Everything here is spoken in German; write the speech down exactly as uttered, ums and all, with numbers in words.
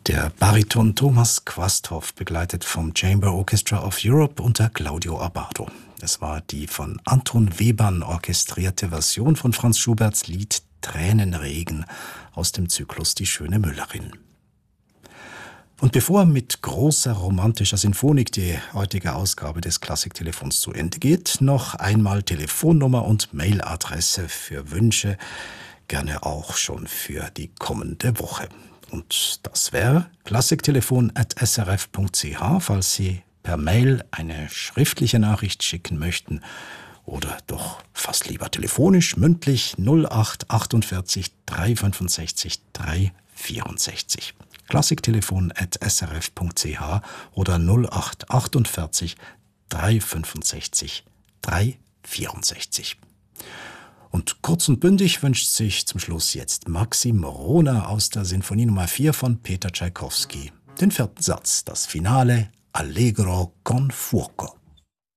Der Bariton Thomas Quasthoff, begleitet vom Chamber Orchestra of Europe unter Claudio Abbado. Es war die von Anton Webern orchestrierte Version von Franz Schuberts Lied Tränenregen aus dem Zyklus Die schöne Müllerin. Und bevor mit großer romantischer Sinfonik die heutige Ausgabe des Klassiktelefons zu Ende geht, noch einmal Telefonnummer und Mailadresse für Wünsche, gerne auch schon für die kommende Woche. Und das wäre klassiktelefon at s r f punkt c h, falls Sie per Mail eine schriftliche Nachricht schicken möchten oder doch fast lieber telefonisch, mündlich null acht achtundvierzig drei fünfundsechzig drei vierundsechzig. Klassiktelefon at s r f punkt c h oder null acht achtundvierzig drei fünfundsechzig drei vierundsechzig. Und kurz und bündig wünscht sich zum Schluss jetzt Maxim Rohner aus der Sinfonie Nummer vier von Peter Tschaikowski. Den vierten Satz, das Finale Allegro con fuoco.